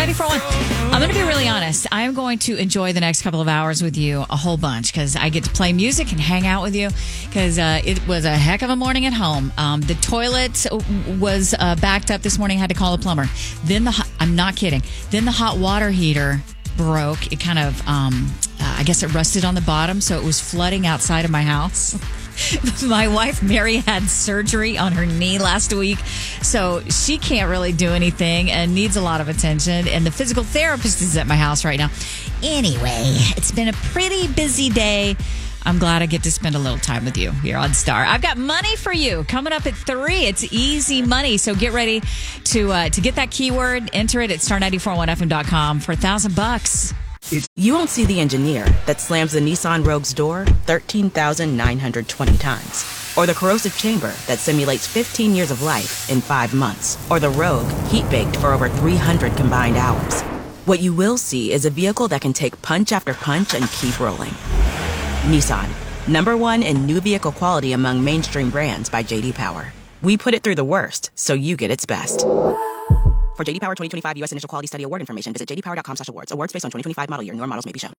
94.1. I'm going to be really honest. I'm going to enjoy the next couple of hours with you a whole bunch because I get to play music and hang out with you because it was a heck of a morning at home. The toilet was backed up this morning. I had to call a plumber. Then I'm not kidding. Then the hot water heater broke. It kind of, I guess it rusted on the bottom, so it was flooding outside of my house. My wife, Mary, had surgery on her knee last week, so she can't really do anything and needs a lot of attention. And the physical therapist is at my house right now. Anyway, it's been a pretty busy day. I'm glad I get to spend a little time with you here on Star. I've got money for you coming up at 3. It's easy money, so get ready to get that keyword. Enter it at star941fm.com for $1,000. You won't see the engineer that slams the Nissan Rogue's door 13,920 times. Or the corrosive chamber that simulates 15 years of life in 5 months. Or the Rogue heat-baked for over 300 combined hours. What you will see is a vehicle that can take punch after punch and keep rolling. Nissan, #1 in new vehicle quality among mainstream brands by J.D. Power. We put it through the worst, so you get its best. For J.D. Power 2025 U.S. Initial Quality Study Award information, visit jdpower.com/awards. Awards based on 2025 model year. Newer models may be shown.